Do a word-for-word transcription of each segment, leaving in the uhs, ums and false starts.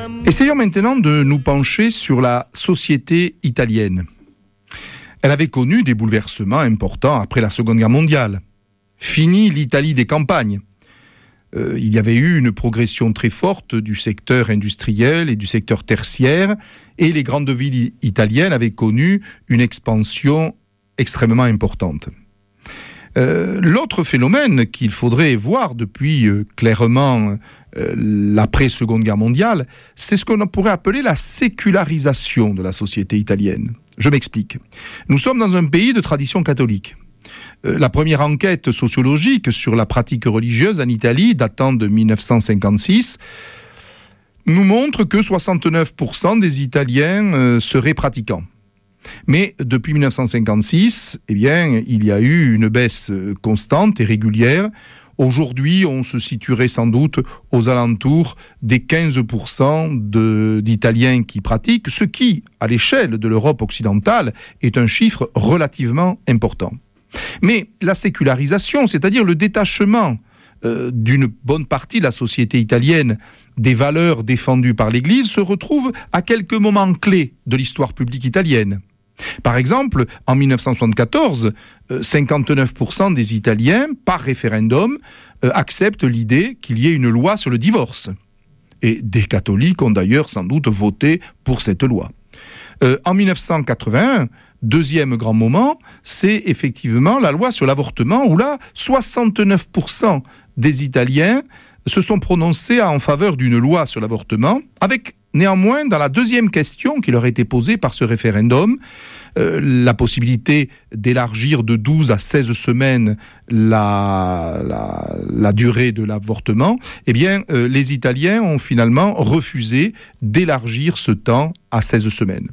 Essayons maintenant de nous pencher sur la société italienne. Elle avait connu des bouleversements importants après la Seconde Guerre mondiale. Fini l'Italie des campagnes. Euh, il y avait eu une progression très forte du secteur industriel et du secteur tertiaire, et les grandes villes italiennes avaient connu une expansion extrêmement importante. Euh, l'autre phénomène qu'il faudrait voir depuis euh, clairement euh, l'après-Seconde Guerre mondiale, c'est ce qu'on pourrait appeler la sécularisation de la société italienne. Je m'explique. Nous sommes dans un pays de tradition catholique. Euh, la première enquête sociologique sur la pratique religieuse en Italie, datant de dix-neuf cent cinquante-six, nous montre que soixante-neuf pour cent des Italiens euh, seraient pratiquants. Mais depuis dix-neuf cent cinquante-six, eh bien, il y a eu une baisse constante et régulière. Aujourd'hui, on se situerait sans doute aux alentours des quinze pour cent de, d'Italiens qui pratiquent, ce qui, à l'échelle de l'Europe occidentale, est un chiffre relativement important. Mais la sécularisation, c'est-à-dire le détachement euh, d'une bonne partie de la société italienne des valeurs défendues par l'Église, se retrouve à quelques moments clés de l'histoire publique italienne. Par exemple, en dix-neuf cent soixante-quatorze, cinquante-neuf pour cent des Italiens, par référendum, acceptent l'idée qu'il y ait une loi sur le divorce. Et des catholiques ont d'ailleurs sans doute voté pour cette loi. Euh, en dix-neuf cent quatre-vingt-un, deuxième grand moment, c'est effectivement la loi sur l'avortement, où là, soixante-neuf pour cent des Italiens se sont prononcés en faveur d'une loi sur l'avortement, avec néanmoins, dans la deuxième question qui leur a été posée par ce référendum, euh, la possibilité d'élargir de douze à seize semaines la, la, la durée de l'avortement, eh bien, euh, les Italiens ont finalement refusé d'élargir ce temps à seize semaines.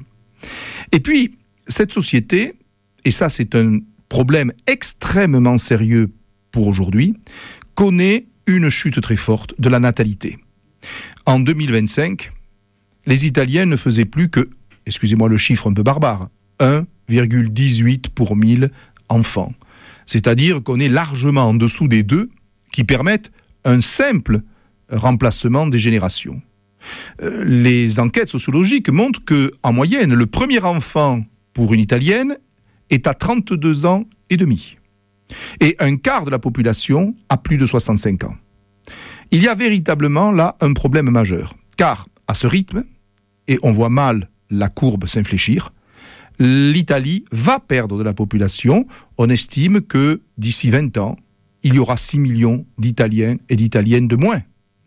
Et puis, cette société, et ça c'est un problème extrêmement sérieux pour aujourd'hui, connaît une chute très forte de la natalité. En deux mille vingt-cinq, les Italiens ne faisaient plus que, excusez-moi le chiffre un peu barbare, un virgule dix-huit pour mille enfants. C'est-à-dire qu'on est largement en dessous des deux qui permettent un simple remplacement des générations. Euh, les enquêtes sociologiques montrent qu'en moyenne, le premier enfant pour une Italienne est à trente-deux ans et demi. Et un quart de la population a plus de soixante-cinq ans. Il y a véritablement là un problème majeur, car à ce rythme, et on voit mal la courbe s'infléchir, l'Italie va perdre de la population. On estime que d'ici vingt ans, il y aura six millions d'Italiens et d'Italiennes de moins.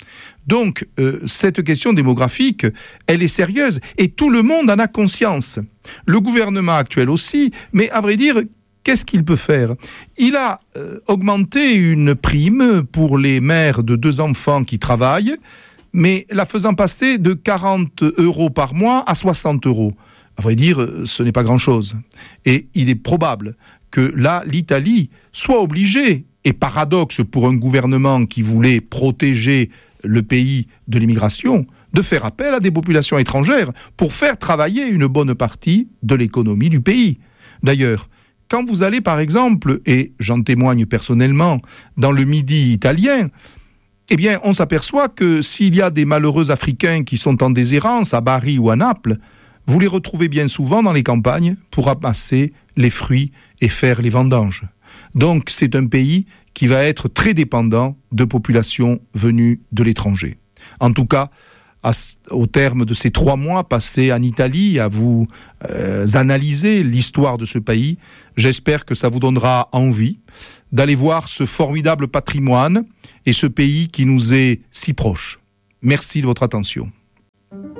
Donc, euh, cette question démographique, elle est sérieuse et tout le monde en a conscience. Le gouvernement actuel aussi, mais à vrai dire, qu'est-ce qu'il peut faire ? Il a euh, augmenté une prime pour les mères de deux enfants qui travaillent, mais la faisant passer de quarante euros par mois à soixante euros. À vrai dire, ce n'est pas grand-chose. Et il est probable que là, l'Italie soit obligée, et paradoxe pour un gouvernement qui voulait protéger le pays de l'immigration, de faire appel à des populations étrangères pour faire travailler une bonne partie de l'économie du pays. D'ailleurs, quand vous allez par exemple, et j'en témoigne personnellement, dans le Midi italien, eh bien, on s'aperçoit que s'il y a des malheureux Africains qui sont en déshérence à Bari ou à Naples, vous les retrouvez bien souvent dans les campagnes pour amasser les fruits et faire les vendanges. Donc, c'est un pays qui va être très dépendant de populations venues de l'étranger. En tout cas, à, au terme de ces trois mois passés en Italie, à vous euh, analyser l'histoire de ce pays, j'espère que ça vous donnera envie d'aller voir ce formidable patrimoine et ce pays qui nous est si proche. Merci de votre attention.